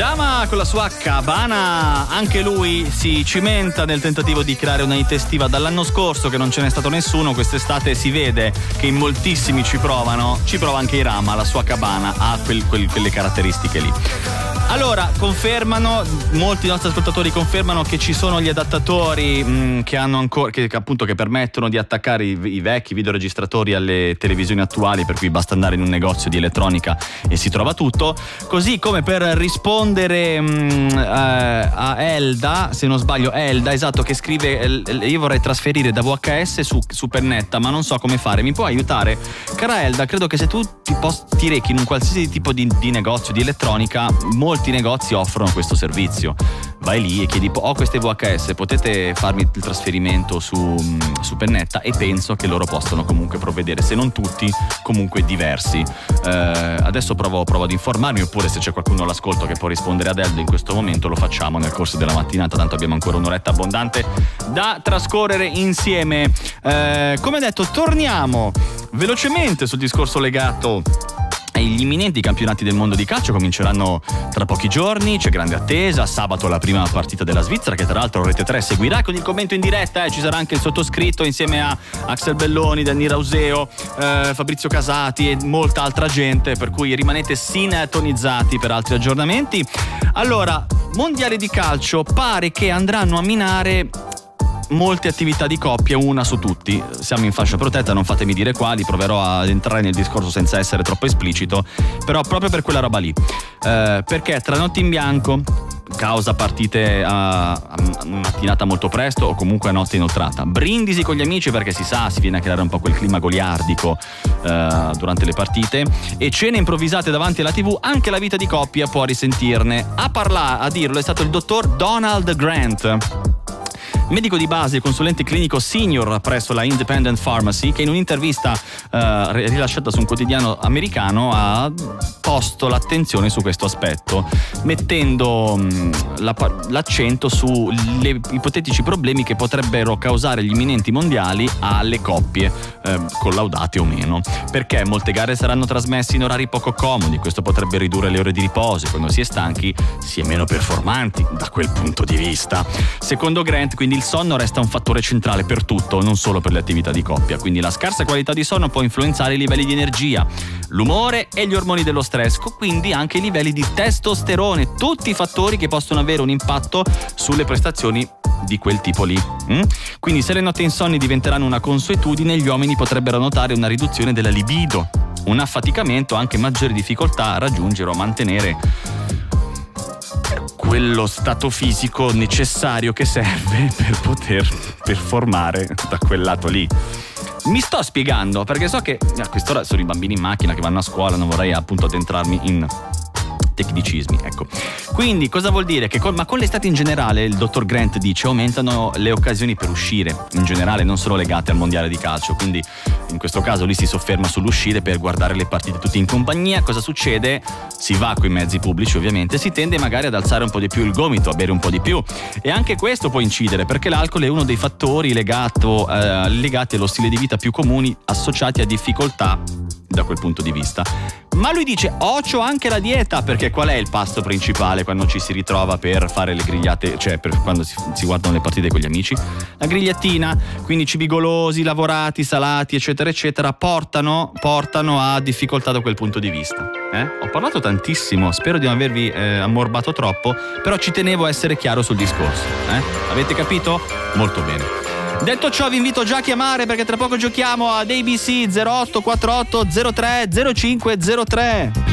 Irama con la sua cabana, anche lui si cimenta nel tentativo di creare una hit estiva. Dall'anno scorso che non ce n'è stato nessuno, quest'estate si vede che in moltissimi ci prova anche Irama, la sua cabana ha quelle caratteristiche lì. Allora, confermano, molti nostri ascoltatori confermano che ci sono gli adattatori che hanno ancora, che permettono di attaccare i vecchi videoregistratori alle televisioni attuali, per cui basta andare in un negozio di elettronica e si trova tutto. Così come per rispondere a Elda, se non sbaglio Elda, esatto, che scrive: io vorrei trasferire da VHS su Pennetta, ma non so come fare, mi può aiutare? Cara Elda, credo che se tu ti rechi in un qualsiasi tipo di negozio di elettronica, molti negozi offrono questo servizio. Vai lì e chiedi: ho queste VHS, potete farmi il trasferimento su Pennetta? E penso che loro possano comunque provvedere, se non tutti, comunque diversi. Adesso provo ad informarmi, oppure se c'è qualcuno all'ascolto che può rispondere ad Elda in questo momento, lo facciamo nel corso della mattinata, tanto abbiamo ancora un'oretta abbondante da trascorrere insieme. Come detto, torniamo velocemente sul discorso legato gli imminenti campionati del mondo di calcio. Cominceranno tra pochi giorni, c'è grande attesa. Sabato la prima partita della Svizzera, che tra l'altro Rete 3 seguirà con il commento in diretta, ci sarà anche il sottoscritto insieme a Axel Belloni, Danny Rauseo, Fabrizio Casati e molta altra gente, per cui rimanete sintonizzati per altri aggiornamenti. Allora, mondiale di calcio, pare che andranno a minare molte attività di coppia, una su tutti. Siamo in fascia protetta, non fatemi dire quali, proverò ad entrare nel discorso senza essere troppo esplicito, però proprio per quella roba lì, perché tra notti in bianco, causa partite a mattinata molto presto o comunque a notte inoltrata, brindisi con gli amici perché si viene a creare un po' quel clima goliardico durante le partite, e cene improvvisate davanti alla TV, anche la vita di coppia può risentirne. A dirlo è stato il dottor Donald Grant, medico di base e consulente clinico senior presso la Independent Pharmacy, che in un'intervista rilasciata su un quotidiano americano ha posto l'attenzione su questo aspetto, mettendo l'accento su ipotetici problemi che potrebbero causare gli imminenti mondiali alle coppie, collaudate o meno, perché molte gare saranno trasmesse in orari poco comodi. Questo potrebbe ridurre le ore di riposo, quando si è stanchi si è meno performanti da quel punto di vista. Secondo Grant, quindi, il sonno resta un fattore centrale per tutto, non solo per le attività di coppia. Quindi la scarsa qualità di sonno può influenzare i livelli di energia, l'umore e gli ormoni dello stress, quindi anche i livelli di testosterone, tutti fattori che possono avere un impatto sulle prestazioni di quel tipo lì. Quindi se le notti insonni diventeranno una consuetudine, gli uomini potrebbero notare una riduzione della libido, un affaticamento, anche maggiori difficoltà a raggiungere o mantenere quello stato fisico necessario che serve per poter performare da quel lato lì. Mi sto spiegando, perché so che a quest'ora sono i bambini in macchina che vanno a scuola, non vorrei appunto addentrarmi in tecnicismi, ecco. Quindi cosa vuol dire? Ma con l'estate in generale, il dottor Grant dice, aumentano le occasioni per uscire, in generale, non solo legate al mondiale di calcio. Quindi in questo caso lui si sofferma sull'uscire per guardare le partite tutti in compagnia. Cosa succede? Si va coi mezzi pubblici, ovviamente, si tende magari ad alzare un po' di più il gomito, a bere un po' di più, e anche questo può incidere, perché l'alcol è uno dei fattori legati allo stile di vita più comuni associati a difficoltà da quel punto di vista. Ma lui dice: ocio anche la dieta, perché qual è il pasto principale quando ci si ritrova per fare le grigliate, cioè per quando si guardano le partite con gli amici? La grigliatina. Quindi cibi golosi, lavorati, salati, eccetera eccetera, portano a difficoltà da quel punto di vista. Ho parlato tantissimo, spero di non avervi ammorbato troppo, però ci tenevo a essere chiaro sul discorso. Avete capito? Molto bene. Detto ciò, vi invito già a chiamare, perché tra poco giochiamo ad ABC 0848 03 05 03.